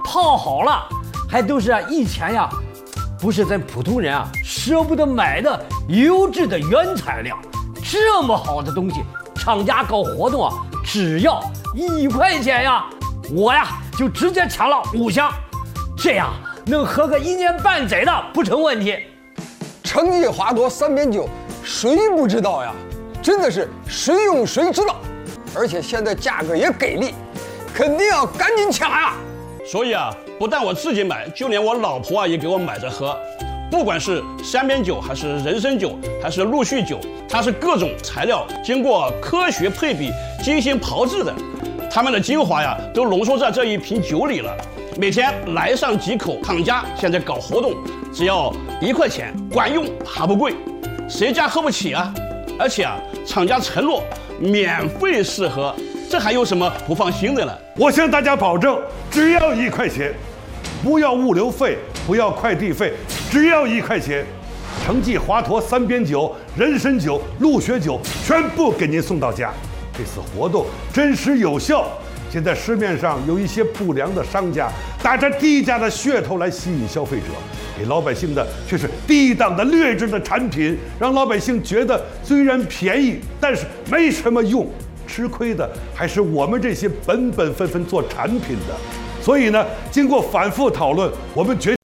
泡好了，还都是以前呀，不是咱普通人舍不得买的优质的原材料。这么好的东西，厂家搞活动只要1块钱呀，我就直接抢了5箱，这样能喝个1年半载的不成问题。 橙记华佗3边酒，谁不知道呀？真的是谁用谁知道，而且现在价格也给力，肯定要赶紧抢呀！ 所以不但我自己买，就连我老婆也给我买着喝。不管是3边酒，还是人参酒，还是陆续酒，它是各种材料经过科学配比、精心炮制的，它们的精华都浓缩在这一瓶酒里了。每天来上几口，厂家现在搞活动，只要1块钱，管用还不贵，谁家喝不起啊？而且厂家承诺免费试喝，这还有什么不放心的呢？ 我向大家保证，只要1块钱，不要物流费，不要快递费，只要1块钱，橙记华佗3边酒、人参酒、鹿血酒全部给您送到家。这次活动真实有效。现在市面上有一些不良的商家打着低价的噱头来吸引消费者，给老百姓的却是低档的劣质的产品，让老百姓觉得虽然便宜，但是没什么用。吃亏的还是我们这些本本分分做产品的。所以呢，经过反复讨论，我们决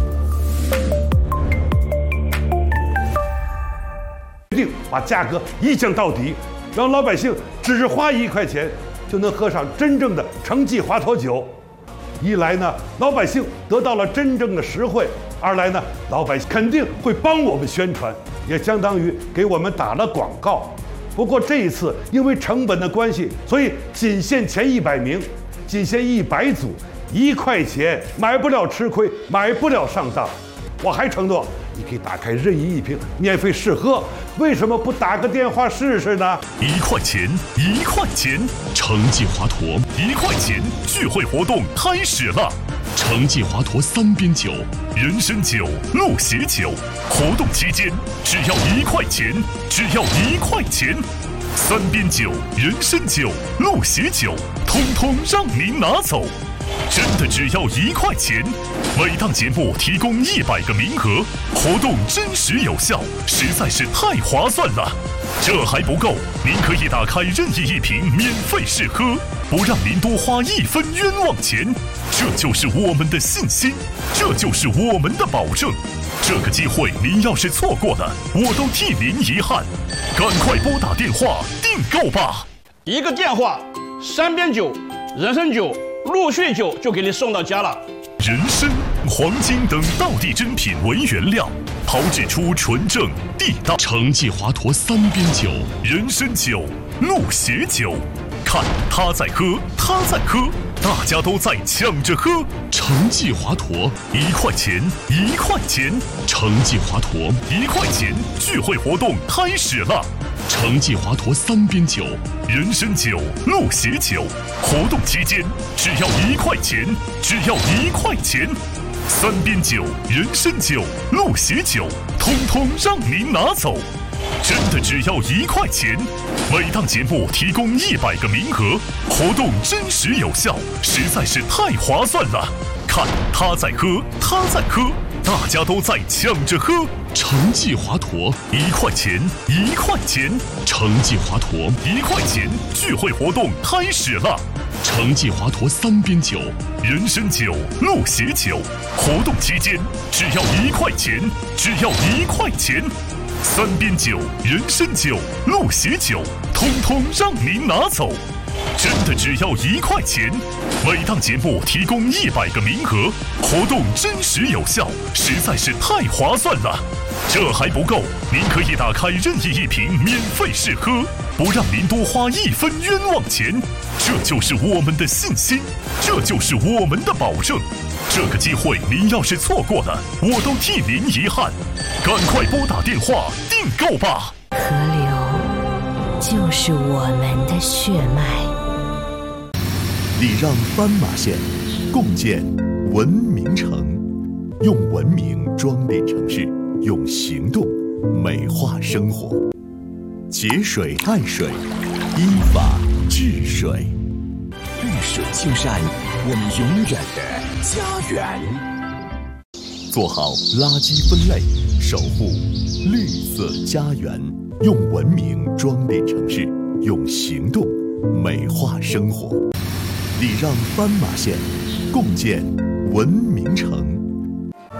定把价格一降到底，让老百姓只花1块钱就能喝上真正的橙记华佗酒。一来呢，老百姓得到了真正的实惠；二来呢，老百姓肯定会帮我们宣传，也相当于给我们打了广告。不过这一次因为成本的关系，所以仅限前100名，仅限100组，1块钱买不了吃亏，买不了上当。我还承诺，你可以打开任意1瓶免费试喝，为什么不打个电话试试呢 ？1块钱，1块钱，橙记华佗1块钱聚会活动开始了。橙记华佗3边酒、人参酒、鹿血酒，活动期间只要1块钱，只要1块钱。3边酒、人参酒、鹿血酒，通通让您拿走。真的只要1块钱，每档节目提供100个名额，活动真实有效，实在是太划算了。这还不够，您可以打开任意1瓶免费试喝，不让您多花1分冤枉钱。这就是我们的信心，这就是我们的保证。这个机会您要是错过了，我都替您遗憾。赶快拨打电话订购吧！ 一个电话，3边酒、人参酒、陆续酒就给你送到家了。 人参、黄金等道地珍品为原料，炮制出纯正地道橙记华佗3边酒、人参酒、鹿血酒。看他在喝，他在喝，大家都在抢着喝。橙记华佗1块钱，1块钱，橙记华佗1块钱聚会活动开始了。橙记华佗3边酒、人参酒、鹿血酒，活动期间只要1块钱，只要1块钱。3边酒、人参酒、鹿血酒，通通让您拿走。真的只要1块钱，每档节目提供100个名额，活动真实有效，实在是太划算了。看他在喝，他在喝，大家都在抢着喝。橙记华佗1块钱，1块钱，橙记华佗1块钱聚会活动开始了。橙记华佗3边酒、人参酒、鹿血酒，活动期间只要1块钱，只要1块钱。3边酒、人参酒、鹿血酒，通通让您拿走。真的只要1块钱，每档节目提供100个名额，活动真实有效，实在是太划算了。这还不够，您可以打开任意1瓶免费试喝，不让您多花1分冤枉钱。这就是我们的信心，这就是我们的保证。这个机会您要是错过了，我都替您遗憾。赶快拨打电话订购吧！ 河流就是我们的血脉。 礼让斑马线，共建文明城，用文明装点城市，用行动美化生活。节水爱水，依法治水。 绿水青山，我们永远的家园。做好垃圾分类，守护绿色家园，用文明装点城市，用行动美化生活。礼让斑马线，共建文明城。